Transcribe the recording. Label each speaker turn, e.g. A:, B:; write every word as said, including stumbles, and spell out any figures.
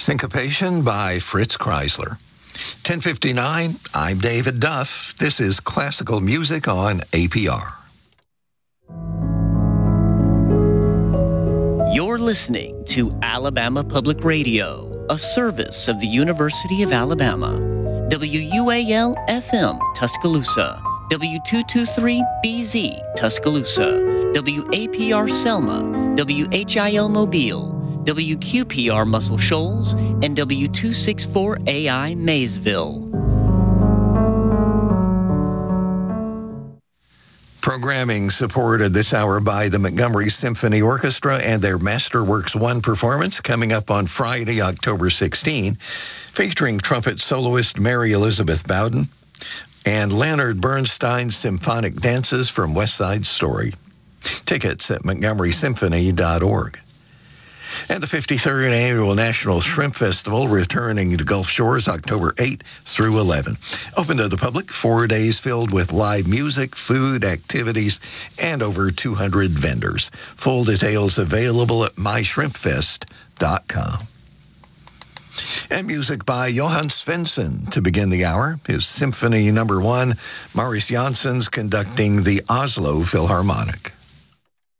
A: Syncopation by Fritz Kreisler. ten fifty-nine, I'm David Duff. This is classical music on A P R.
B: You're listening to Alabama Public Radio, a service of the University of Alabama. W U A L F M, Tuscaloosa. W two twenty-three B Z, Tuscaloosa. W A P R Selma. W H I L Mobile. W Q P R Muscle Shoals, and W two sixty-four A I Maysville.
A: Programming supported this hour by the Montgomery Symphony Orchestra and their Masterworks One performance coming up on Friday, October sixteenth, featuring trumpet soloist Mary Elizabeth Bowden and Leonard Bernstein's symphonic dances from West Side Story. Tickets at montgomery symphony dot org. And the fifty-third Annual National Shrimp Festival returning to Gulf Shores October eighth through eleventh. Open to the public, four days filled with live music, food, activities, and over two hundred vendors. Full details available at my shrimp fest dot com. And music by Johann Svensson to begin the hour. His Symphony Number One, Marius Janssen's conducting the Oslo Philharmonic.